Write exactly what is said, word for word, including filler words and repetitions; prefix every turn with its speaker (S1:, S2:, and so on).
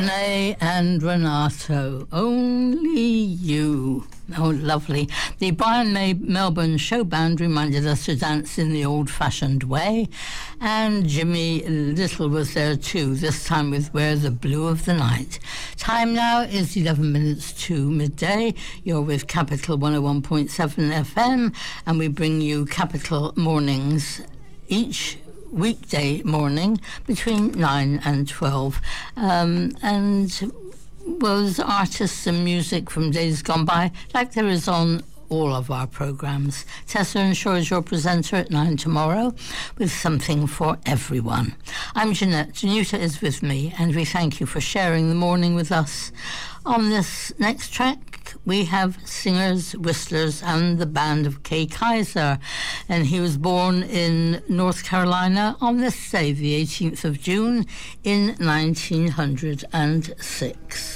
S1: Renee and Renato, only you. Oh, lovely. The Brian May Melbourne Show Band reminded us to dance in the old-fashioned way, and Jimmy Little was there too, this time with Where the Blue of the Night. Time now is eleven minutes to midday. You're with Capital one oh one point seven F M, and we bring you Capital Mornings each weekday morning between nine and twelve. Um, and was artists and music from days gone by, like there is on all of our programmes. Tessa Ensure is your presenter at nine tomorrow with something for everyone. I'm Jeanette. Januta is with me, and we thank you for sharing the morning with us. On this next track, we have singers, whistlers, and the band of Kay Kaiser. And he was born in North Carolina on this day, the eighteenth of June, in nineteen oh six.